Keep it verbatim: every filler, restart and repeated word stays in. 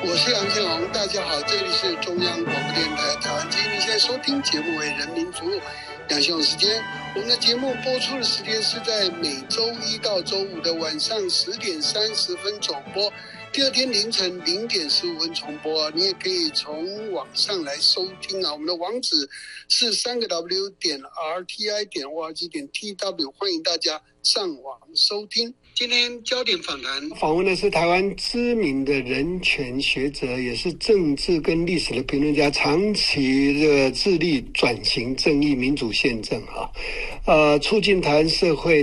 我是杨建龙，大家好，这里是中央广播电台台湾之音，你现在收听节目为人民服务。杨建龙时间，我们的节目播出的时间是在每周一到周五的晚上十点三十分首播，第二天凌晨零点十五分重播。你也可以从网上来收听啊，我们的网址是三个 W 点 R T I 点 O R G 点 T W， 欢迎大家上网收听。今天焦点访谈访问的是台湾知名的人权学者，也是政治跟历史的评论家，长期的致力转型正义民主宪政啊，呃，促进台湾社会